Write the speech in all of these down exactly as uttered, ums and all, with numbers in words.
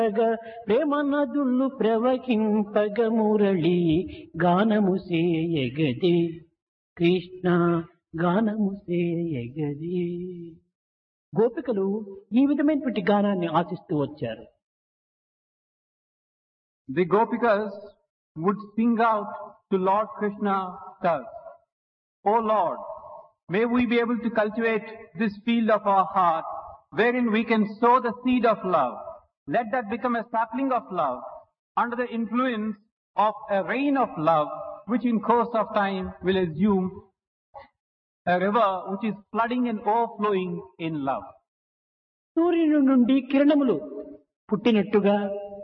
ప్రేమ నదులు ప్రవహింపగ మురళి గానము సేయగదే కృష్ణ గానము సేయగదే. గోపికలు ఈ విధమైనటువంటి గానాన్ని ఆశిస్తూ వచ్చారు. The Gopikas would sing out to Lord Krishna thus, O Lord, may we be able to cultivate this field of our heart wherein we can sow the seed of love. Let that become a sapling of love under the influence of a rain of love which in course of time will assume a river which is flooding and overflowing in love. సూర్యుని నుండి కిరణములు పుట్టినట్టుగా,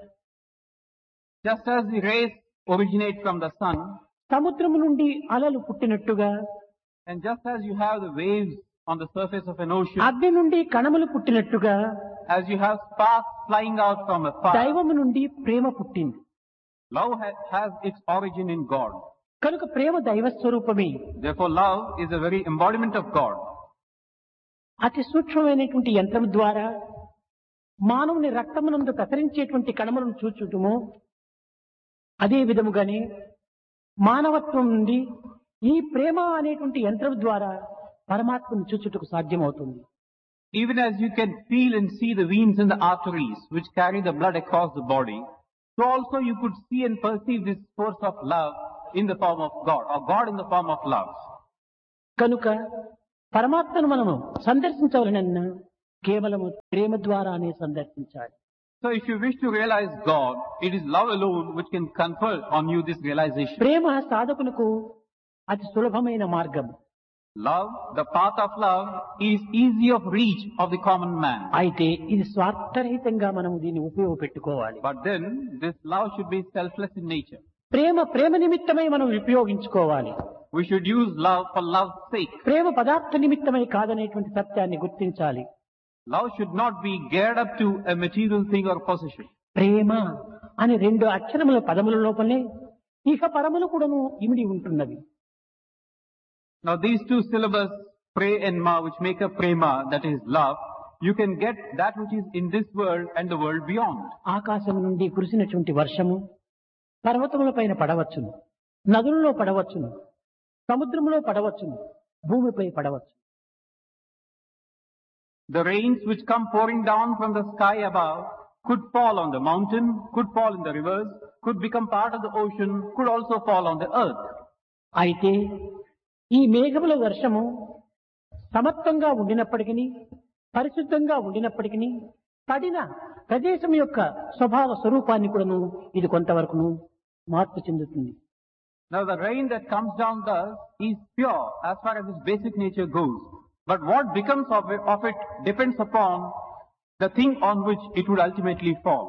just as the rays originate from the sun, సముద్రము నుండి అలలు పుట్టినట్టుగా, and just as you have the waves on the surface of an ocean, అగ్ని నుండి కణములు పుట్టినట్టుగా, as you have sparks flying out from a fire, దైవము నుండి ప్రేమ పుట్టింది. love ha- has its origin in God. కనుక ప్రేమ దైవ స్వరూపమే. Therefore love is a very embodiment of God. అతి సూక్ష్మమైనటువంటి యంత్రం ద్వారా మానవుని రక్తమునందు ప్రసరించేటువంటి కణములను చూచుటము, అదే విధముగానే మానవత్వం నుండి ఈ ప్రేమ అనేటువంటి యంత్రం ద్వారా పరమాత్మను చూచుటకు సాధ్యమవుతుంది. Even as you can feel and see the veins and the arteries which carry the blood across the body, so also you could see and perceive this force of love in the form of God, or God in the form of love. కనుక పరమాత్మను మనము సందర్శించవలనన్నా కేవలము ప్రేమ ద్వారానే సందర్శించాలి. So if you wish to realize God, it is love alone which can confer on you this realization. ప్రేమ సాధకులకు అతి సులభమైన మార్గం. Love, the path of love, is easy of reach of the common man. అయితే ఇది స్వార్థరహితంగా మనం దీన్ని ఉపయోగపెట్టుకోవాలి. But then this love should be selfless in nature. ప్రేమ ప్రేమ నిమిత్తమై మనం ఉపయోగించుకోవాలి. We should use love for love's sake. ప్రేమ పదార్థ నిమిత్తమై కాదనేటువంటి సత్యాన్ని గుర్తించాలి. Love should not be geared up to a material thing or possession. ప్రేమ అనే రెండు అక్షరముల పదముల లోపలే ఇహ పరములు కూడాను ఇమిడి ఉంటున్నవి. Now these two syllables, pre and ma, which make up prema, that is love, you can get that which is in this world and the world beyond. ఆకాశం నుండి కురిసినటువంటి వర్షము పర్వతముల పైన పడవచ్చును, నదులలో పడవచ్చును, సముద్రములో పడవచ్చును, భూమిపై పడవచ్చు. The rains which come pouring down from the sky above could fall on the mountain, could fall in the rivers, could become part of the ocean, could also fall on the earth. అయితే ఈ మేఘముల వర్షము సమత్వంగా ఉండినప్పటికీ, పరిశుద్ధంగా ఉండినప్పటికీ, పడిన ప్రదేశం యొక్క స్వభావ స్వరూపాన్ని కూడాను ఇది కొంతవరకును మార్పు చెందుతుంది. Now the rain that comes down thus is pure as far as its basic nature goes. But what becomes of it, of it depends upon the thing on which it would ultimately fall.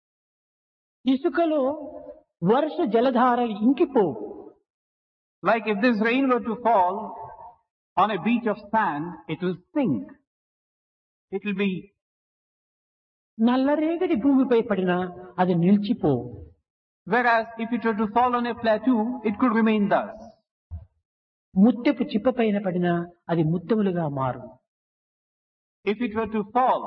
ఇసుకలో వర్ష జలధార ఇంకిపోవు. Like if this rain were to fall on a beach of sand, it will sink. It will be... నల్లరేగడి భూమిపై పడినా అది నిలిచిపోవు. Whereas if it were to fall on a plateau, it could remain thus. ముత్యపు చిప్ప పైన పడినా అది ముత్యములుగా మారు. If it were to fall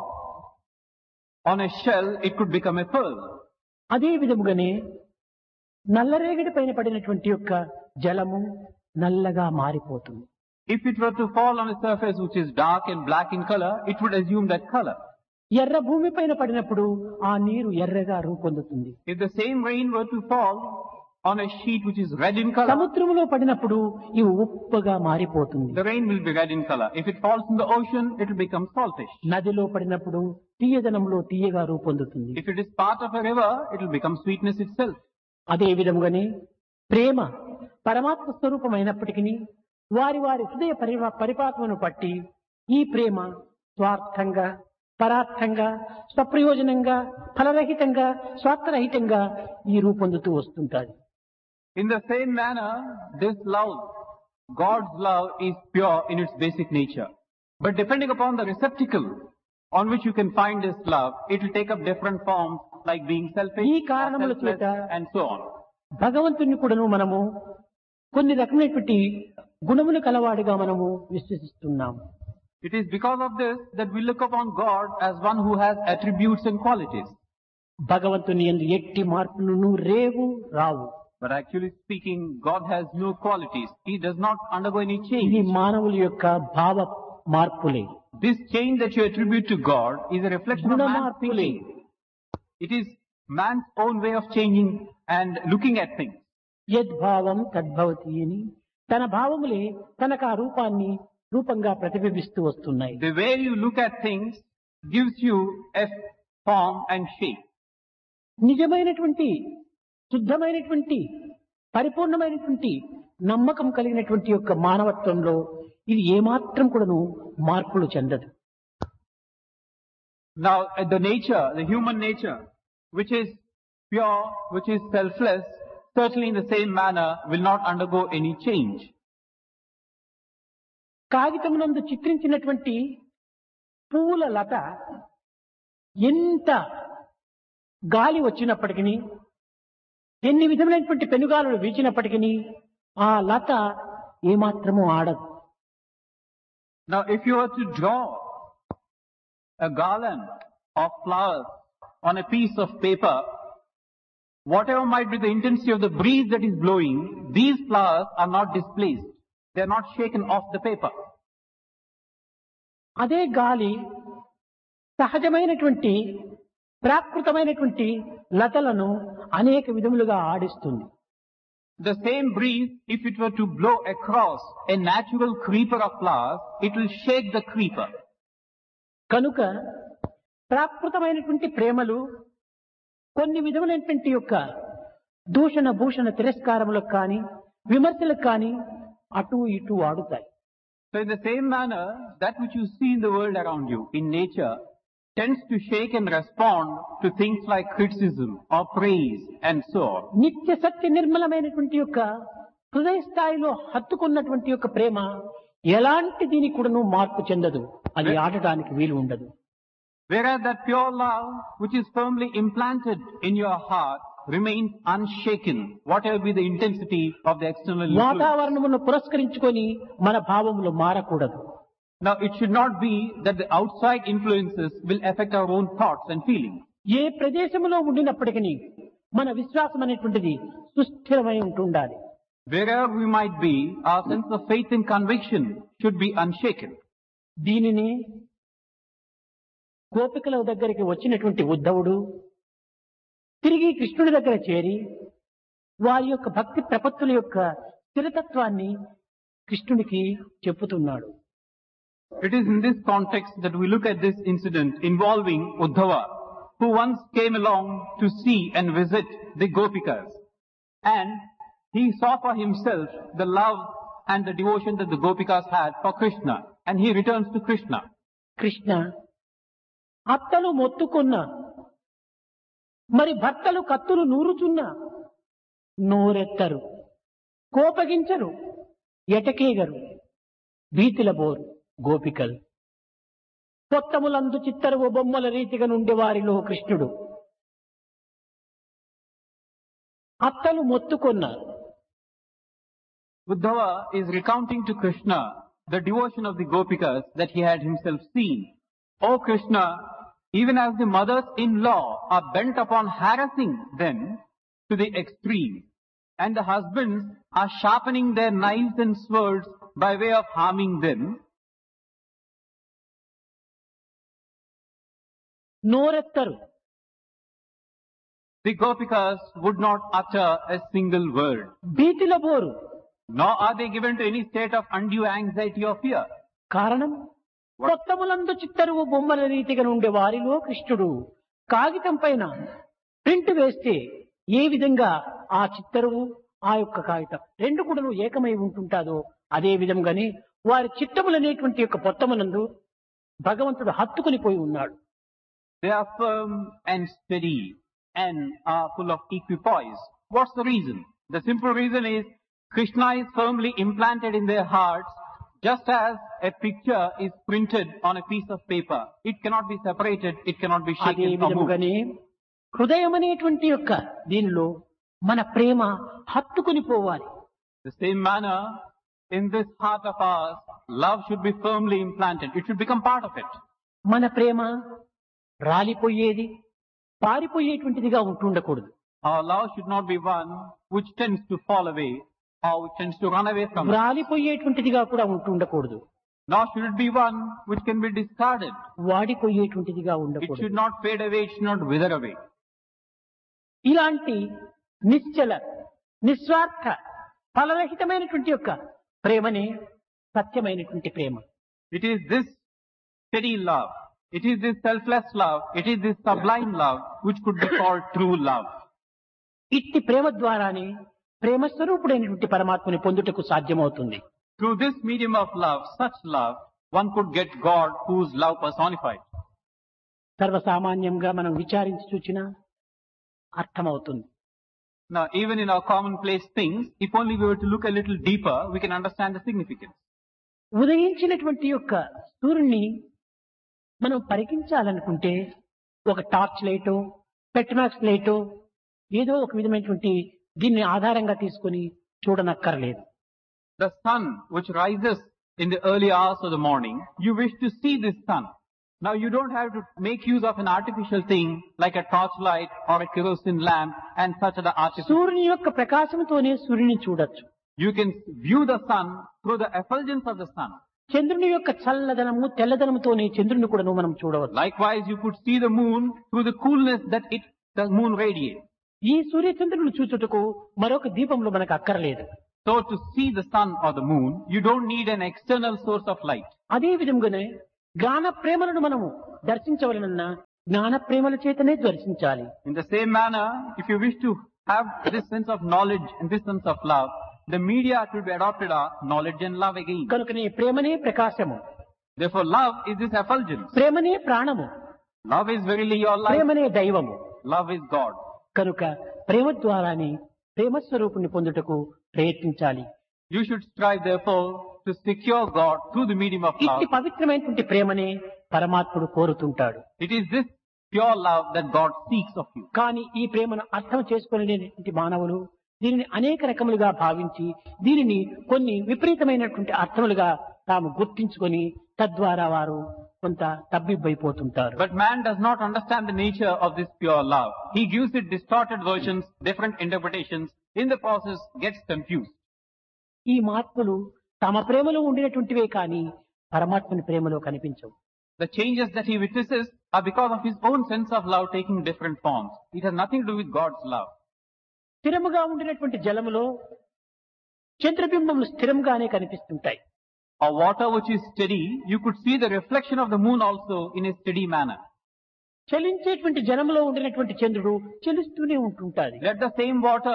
on a shell, it could become a pearl. అదే విధముగానే నల్లరేగడి పైన పడినటువంటి యొక్క జలము నల్లగా మారిపోతుంది. If it were to fall on a surface which is dark and black in color, it would assume that color. ఎర్ర భూమి పైన పడినప్పుడు ఆ నీరు ఎర్రగా రూపొందుతుంది. If the same rain were to fall on a sheet which is red in color, సముద్రములో పడినప్పుడు ఇవి ఉప్పుగా మారిపోతుంది. the rain will be red in color. If it falls in the ocean, it will become saltish. నదిలో పడినప్పుడు తీయదనంలో తీయగా రూపొందుతుంది. If it is part of a river, it will become sweetness itself. అదే విధముగానే ప్రేమ పరమాత్మ స్వరూపమైనప్పటికీ వారి వారి హృదయ పరిపా పరిపాకమును పట్టి ఈ ప్రేమ స్వార్థంగా, పరార్థంగా, స్వప్రయోజనంగా, ఫలరహితంగా, స్వార్థరహితంగా ఈ రూపొందుతూ వస్తుంటారు. In the same manner, this love, God's love, is pure in its basic nature. But depending upon the receptacle on which you can find this love, it will take up different forms, like being selfish, ఈ కారణముల selfless, చేత and so on. భగవంతుని కూడాను మనము కొన్ని రకమైనటువంటి గుణములు కలవాడిగా మనము విశ్వసిస్తున్నాము. It is because of this that we look upon God as one who has attributes and qualities. భగవంతుని యందు ఎట్టి మార్పులను రేవు రావు. But actually speaking, God has no qualities. He does not undergo any ఇది change. మానవుల యొక్క భావ మార్పులే, This change that you attribute to God is a reflection of Guna man's మార్పులే. thinking. It is man's own way of changing and looking at things. యద్భావం తద్భవతి అని తన భావములే తనకు ఆ రూపాన్ని రూపంగా ప్రతిబింబిస్తూ వస్తున్నాయి. The way you look at things gives you a form and shape. నిజమైనటువంటి శుద్ధమైనటువంటి పరిపూర్ణమైనటువంటి నమ్మకం కలిగినటువంటి యొక్క మానవత్వంలో ఇది ఏమాత్రం కూడాను మార్పులు చెందదు. Now, uh, the nature, the human nature, which is pure, which is selfless, certainly in the same manner will not undergo any change. కాగితమునందు చిత్రించినటువంటి పువ్వుల లత ఎంత గాలి వచ్చినప్పటికీ, ఎన్ని విధమైనటువంటి పెనుగాలులు వీచినప్పటికీ ఆ లత ఏమాత్రము ఆడదు. Now, if you were to draw a garland of flowers on a piece of paper, whatever might be the intensity of the breeze that is blowing, these flowers are not displaced. They are not shaken off the paper. అదే గాలి సహజమైనటువంటి ప్రాకృతమైనటువంటి లతలను అనేక విధములుగా ఆడిస్తుంది. The same breeze, if it were to blow across a natural creeper of flowers, it will shake the creeper. కనుక ప్రాకృతమైనటువంటి ప్రేమలు కొన్ని విధములైనటువంటి యొక్క దూషణ భూషణ తిరస్కారములకు కానీ విమర్శలకు కానీ అటు ఇటు ఆడుతాయి. So in the same manner, that which you see in the world around you, in nature, tends to shake and respond to things like criticism or praise and so on. నిత్య సత్య నిర్మలమైనటువంటి యొక్క హృదయ స్థాయిలో హత్తుకున్నటువంటి యొక్క ప్రేమ ఎలాంటి దీనికి కూడాను మార్పు చెందదు, అది ఆడటానికి వీలు ఉండదు. Whereas that pure love, which is firmly implanted in your heart, remains unshaken, whatever be the intensity of the external influence. వాతావరణమును పురస్కరించుకొని మన భావములు మారకూడదు. Now, it should not be that the outside influences will affect our own thoughts and feelings. ఏ ప్రదేశంలో ఉండినప్పటికీ మన విశ్వాసం అనేటువంటిది సుస్థిరమై ఉంటుండాలి. Wherever we might be, our sense of faith and conviction should be unshaken. దీనిని గోపికల దగ్గరికి వచ్చినటువంటి ఉద్ధవుడు తిరిగి కృష్ణుడి దగ్గర చేరి వారి యొక్క భక్తి ప్రపత్తుల యొక్క స్థిరతత్వాన్ని కృష్ణుడికి చెప్పుతున్నాడు. It is in this context that we look at this incident involving Uddhava, who once came along to see and visit the Gopikas. And he saw for himself the love and the devotion that the Gopikas had for Krishna. And he returns to Krishna. Krishna, అత్తలు మొత్తుకున్న మరి భర్తలు కత్తులు నూరుచున్న నోరెత్తరు, కోపగించరు, ఎటకేగరు, భీతిల bore గోపికలు. పొత్తములందు చిత్తరువు బొమ్మల రీతిగా నుండి వారిలో కృష్ణుడు. అత్తలు మొత్తుకున్న Uddhava is recounting to Krishna the devotion of the Gopikas that he had himself seen. O Krishna, even as the mothers-in-law are bent upon harassing them to the extreme, and the husbands are sharpening their knives and swords by way of harming them, నోరెత్తరు, the Gopikas would not utter a single word. భీతిల bore. Nor are they given to any state of undue anxiety or fear. కారణం, పొత్తములందు చిత్తరువు బొమ్మల రీతిగా నుండే వారిలో కృష్ణుడు. కాగితం పైన print వేస్తే ఏ విధంగా ఆ చిత్తరువు ఆ యొక్క కాగితం రెండు కూడా ఏకమై ఉంటుంటాదో అదే విధంగానే వారి చిత్తములనేటువంటి యొక్క పొత్తమునందు భగవంతుడు హత్తుకుని పోయి ఉన్నాడు. They are firm and steady and are full of equipoise. What's the reason? The simple reason is Krishna is firmly implanted in their hearts, just as a picture is printed on a piece of paper. It cannot be separated, it cannot be అదే shaken or moved. విధముగానే హృదయం అనేటువంటి యొక్క దీనిలో మన ప్రేమ హత్తుకుని పోవాలి. The same manner, in this heart of ours, love should be firmly implanted. It should become part of it. మన ప్రేమ రాలిపోయేది, పారిపోయేటువంటిదిగా ఉంటుండకూడదు. Our love should not be one which tends to fall away or which tends to run away from us. వ్రాలిపోయేటువంటిదిగా కూడా ఉంటుండకూడదు. Nor should it be one which can be discarded. వాడిపోయేటువంటిదిగా It ఉండకూడదు. should not fade away, it should not wither away. ఇలాంటి నిశ్చల నిస్వార్థ ఫలరహితమైనటువంటి యొక్క ప్రేమనే సత్యమైనటువంటి ప్రేమ. It is this steady love, it is this selfless love, it is this sublime love which could be called true love. ఇట్టి ప్రేమ ద్వారానే ప్రేమ స్వరూపుడైనటువంటి పరమాత్మని పొందుటకు సాధ్యమవుతుంది. Through this medium of love, such love, one could get God whose love personified. సర్వసామాన్యంగా మనం విచారించి చూచినా అర్థమవుతుంది. Now, even in our commonplace things, if only we were to look a little deeper, we can understand the significance. ఉదయించినటువంటి యొక్క సూర్యుని మనం పరికించాలనుకుంటే ఒక torch లైటో పెట్మాక్స్ లైటో ఏదో ఒక విధమైనటువంటి దీన్ని ఆధారంగా తీసుకొని చూడనక్కర్లేదు. The sun which rises in the early hours of the morning, you wish to see this sun. Now you don't have to make use of an artificial thing like a torchlight or a kerosene lamp and such other artificial. సూర్యుని యొక్క ప్రకాశంతోనే సూర్యుని చూడొచ్చు. You can view the sun through the effulgence of the sun. చంద్రుని యొక్క చల్లదనము తెల్లదనముతోనే చంద్రుని కూడా మనం చూడవచ్చు. Likewise, you could see the moon through the coolness that it, the moon radiates. ఈ సూర్యచంద్రుని చూచుటకు మరొక దీపంలో మనకు అక్కర్లేదు. So to see the sun or the moon, you don't need an external source of light. అదే విధంగానే జ్ఞాన ప్రేమలను మనము దర్శించవలనన్నా జ్ఞాన ప్రేమల చేతనే దర్శించాలి. In the same manner, if you wish to have this sense of knowledge and this sense of love, the media to be adopted are knowledge and love again. కనుకనే ప్రేమనే ప్రకాశము, Therefore, love is this effulgence. ప్రేమనే ప్రాణము, Love is verily your life. ప్రేమనే దైవము. Love is God. కనుక ప్రేమ ద్వారానే ప్రేమ స్వరూపుని పొందుటకు ప్రయత్నించాలి. You should strive, therefore, to secure God through the medium of love. ఇట్టి పవిత్రమైనటువంటి ప్రేమనే పరమాత్ముడు కోరుతుంటాడు. It is this pure love that God seeks of you. కానీ ఈ ప్రేమను అర్థం చేసుకోలేనటువంటి మానవులు దీనిని అనేక రకములుగా భావించి దీనిని కొన్ని విపరీతమైనటువంటి అర్థములుగా తాము గుర్తించుకొని తద్వారా వారు కొంత తబ్బిబ్బైపోతుంటారు. But man does not understand the nature of this pure love. He gives it distorted versions, different interpretations. In the process, gets confused. ఈ మార్పులు తమ ప్రేమలో ఉండినటువంటివే కానీ పరమాత్మని ప్రేమలో కనిపించవు. The changes that he witnesses are because of his own sense of love taking different forms. It has nothing to do with God's love. స్థిరముగా ఉండినటువంటి జలములో చంద్రబింబములు స్థిరంగానే కనిపిస్తుంటాయి. Or water which is steady, you could see the reflection of the moon also in a steady manner. చలించేటువంటి జలములో ఉండినటువంటి చంద్రుడు చలిస్తూనే ఉంటుంటాది. Let the same water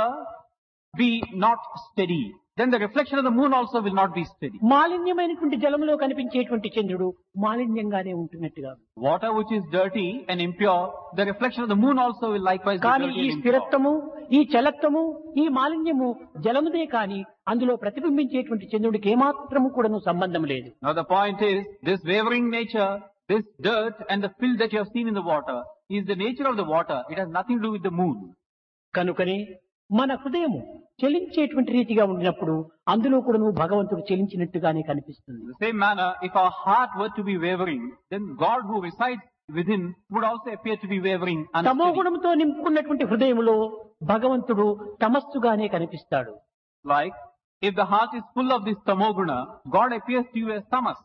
be not steady, then the reflection of the moon also will not be steady. మాలిన్యమైనటువంటి జలములో కనిపించేటువంటి చంద్రుడు మాలిన్యంగానే ఉంటున్నట్టుగా. Water which is dirty and impure, the reflection of the moon also will likewise be కానీ dirty ఈ and impure. స్థిరత్వము, ఈ చలత్వము, ఈ మాలిన్యము జలముదే కానీ అందులో ప్రతిబింబించేటువంటి చంద్రుడికి ఏమాత్రము కూడాను సంబంధం లేదు. Now the point is, this wavering nature, this dirt and the filth that you have seen in the water is the nature of the water. It has nothing to do with the moon. కనుకనే మన హృదయము చలించేటువంటి రీతిగా ఉండినప్పుడు అందులో కూడాను భగవంతుడు చలించినట్టుగానే కనిపిస్తుంది. In the same manner, if our heart were to be wavering, then God who resides within would also appear to be wavering తమో unsteady. గుణంతో నింపుకున్నటువంటి హృదయములో భగవంతుడు తమస్సుగానే కనిపిస్తాడు. Like, if the heart is full of this tamoguna, God appears to you as tamas.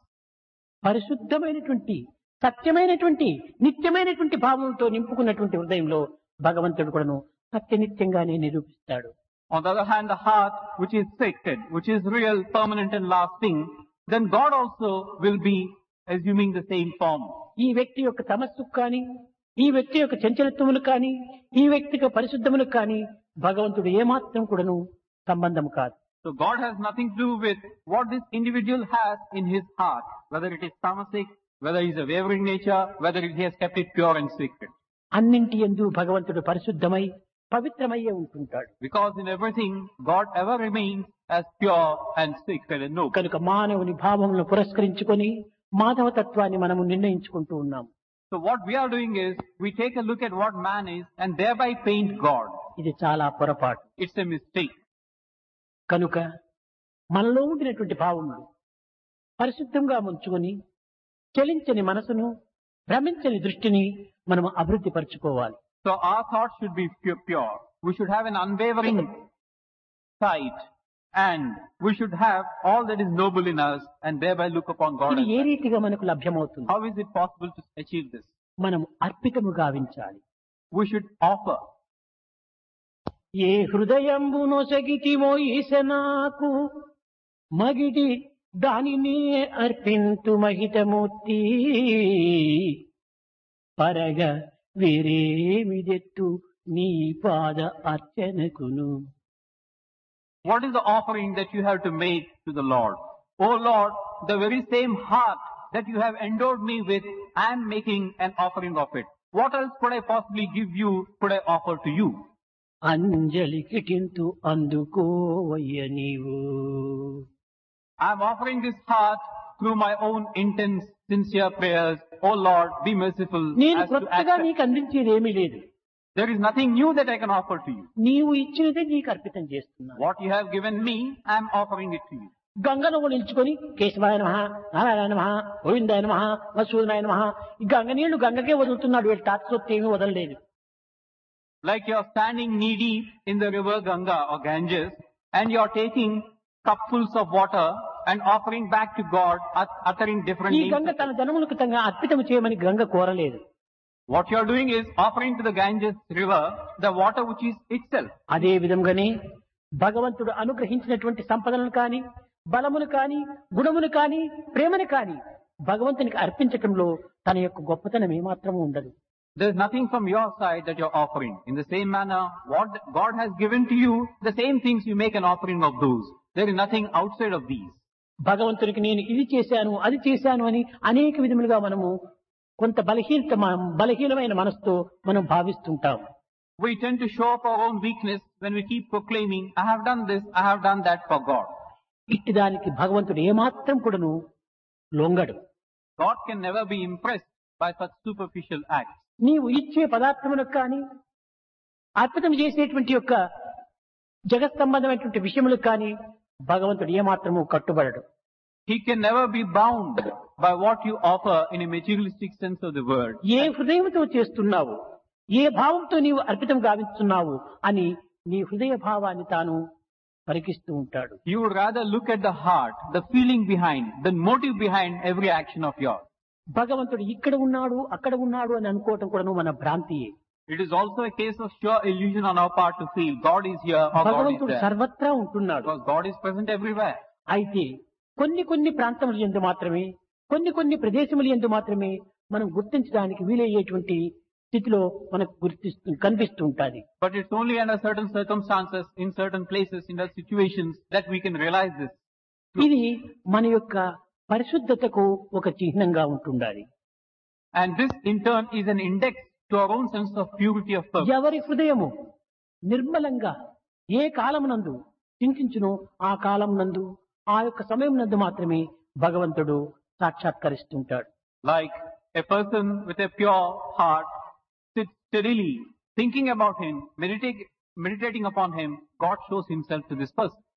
పరిశుద్ధమైనటువంటి సత్యమైనటువంటి నిత్యమైనటువంటి భావంతో నింపుకున్నటువంటి హృదయంలో భగవంతుడు కూడాను సత్యనిత్యంగానే నిరూపిస్తాడు. On the other hand, the heart which is sacred, which is real, permanent and lasting, then God also will be assuming the same form. ఈ వ్యక్తి యొక్క తమస్సుకు కానీ ఈ వ్యక్తి యొక్క చంచలత్వములకు కానీ ఈ వ్యక్తి యొక్క పరిశుద్ధములకు కానీ భగవంతుడు ఏమాత్రం కూడాను సంబంధం కాదు. So God has nothing to do with what this individual has in his heart, whether it is tamasic, whether he is a wavering nature, whether he has kept it pure and sacred. అన్నింటి యందు భగవంతుడు పరిశుద్ధమై పవిత్రమయ్యే ఉంటుంటాడు. Because in everything, God ever remains as pure and sacred and noble. కనుక మానవుని భావములను పురస్కరించుకొని మాధవ తత్వాన్ని మనము నిర్ణయించుకుంటూ ఉన్నాము. So what we are doing is, we take a look at what man is and thereby paint God. ఇది చాలా పొరపాటు. It's a mistake. కనుక మనలో ఉండినటువంటి భావములు పరిశుద్ధంగా ఉంచుకొని చలించని మనసును భ్రమించని దృష్టిని మనం అభివృద్ధి పరచుకోవాలి. So our thoughts should be pu- pure. We should have an unwavering sight, and we should have all that is noble in us, and thereby look upon God. ఇది as ఏ that. రీతిగా మనకు లభ్యమవుతుంది? How is it possible to achieve this? మనం అర్పితము గావించాలి. We should offer. ఏ హృదయంబు నొసగితిమో ఈశనాకు మగిడి దానిని అర్పింతు మహితమూర్తి పరగ వేరేమిదెత్తు నీ పాద అర్చనకును. What is the offering that you have to make to the Lord? Oh Lord, the very same heart that you have endowed me with, I am making an offering of it. What else could I possibly give you, could I offer to you? అంజలి కిటింతు అందుకోవయ్య నీవు. I am offering this heart through my own intense, sincere prayers. Oh Lord, be merciful నేను as to కొత్తగా accept. నీకు అందించేది ఏమీ లేదు. There is nothing new that I can offer to you. నీవు ఇచ్చినదే నీకు అర్పితం చేస్తున్నాను. What you have given me, I am offering it to you. గంగను నిలుచుకొని కేశవాయ నమః, నారాయణ నమః, గోవిందాయ నమః, మధుసూదనాయ నమః, ఈ గంగ నీళ్లు గంగకే వదులుతున్నాడు, వీళ్ళు తాత్సొత్తు ఏమీ వదలలేదు. Like you are standing knee deep in the river Ganga or Ganges, and you are taking cupfuls of water and offering back to God, ut- uttering different ఈ గంగ names. తన జనములకు తన అర్పితం చేయమని గంగ కోరలేదు. What you are doing is offering to the Ganges river the water which is itself. అదే విధంగానే భగవంతుడు అనుగ్రహించినటువంటి సంపదలను కాని, బలమును కాని, గుణమును కాని, ప్రేమను కాని భగవంతునికి అర్పించటంలో తన యొక్క గొప్పతనం ఏమాత్రము ఉండదు. There is nothing from your side that you are offering. In the same manner, what God has given to you, the same things you make an offering of those. There is nothing outside of these. భగవంతునికి నేను ఇది చేశాను, అది చేశాను అని అనేక విధములుగా మనము కొంత బలహీనత బలహీనమైన మనసుతో మనం భావిస్తుంటాం. We tend to show up our own weakness when we keep proclaiming, I have done this, I have done that for God. ఇట్టి దానికి భగవంతుడు ఏమాత్రం కూడాను లొంగడు. God can never be impressed by such superficial acts. నీవు ఇచ్చే పదార్థములకు కానీ, అర్పితం చేసేటువంటి యొక్క జగత్ సంబంధమైనటువంటి విషయములకు కానీ భగవంతుడు ఏమాత్రము కట్టుబడడు. He can never be bound by what you offer in a materialistic sense of the word. ఏ హృదయంతో చేస్తున్నావు, ఏ భావంతో నీవు అర్పితం గావిస్తున్నావు అని నీ హృదయ భావాన్ని తాను పరికిస్తూ ఉంటాడు. You would rather look at the heart, the feeling behind, the motive behind every action of yours. భగవంతుడు ఇక్కడ ఉన్నాడు, అక్కడ ఉన్నాడు అని అనుకోవటం కూడా మన భ్రాంతియే. It is also a case of sure illusion on our part to feel God is here or God is భగవంతుడు there. సర్వత్రా ఉంటున్నాడు. Because God is present everywhere. అయితే కొన్ని కొన్ని ప్రాంతముల యందు మాత్రమే, కొన్ని కొన్ని ప్రదేశముల యందు మాత్రమే మనం గుర్తించడానికి వీలయ్యేటువంటి స్థితిలో మనకు గుర్తిస్తూ కనిపిస్తూ ఉంటుంది. But it's only under certain circumstances, in certain places, in certain situations that we can realize this. ఇది మన యొక్క పరిశుద్ధతకు ఒక చిహ్నంగా ఉంటుండాలి. And this in turn is an index to our own sense of purity of purpose. ఎవరి హృదయము నిర్మలంగా ఏ కాలమునందు చింతించునో ఆ కాలమునందు ఆ యొక్క సమయం నందు మాత్రమే భగవంతుడు సాక్షాత్కరిస్తుంటాడు. Like a person with a pure heart sits steadily thinking about him, meditate, meditating upon him, God shows himself to this person.